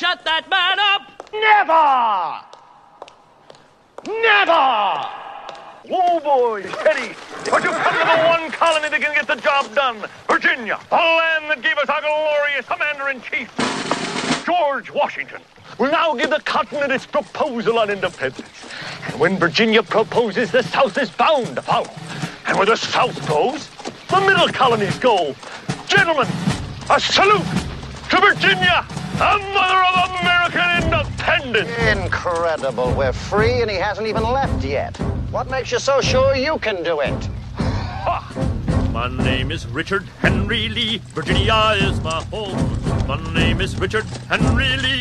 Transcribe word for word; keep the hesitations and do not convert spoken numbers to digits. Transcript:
shut that man up! Never! Never! Whoa, boys, steady. But you come to the one colony that can get the job done. Virginia, the land that gave us our glorious commander-in-chief, George Washington, will now give the continent its proposal on independence. And when Virginia proposes, the South is bound to follow. And where the South goes, the middle colonies go. Gentlemen, a salute to Virginia, the mother of American independence. Incredible. We're free and he hasn't even left yet. What makes you so sure you can do it? Ha! My name is Richard Henry Lee. Virginia is my home. My name is Richard Henry Lee.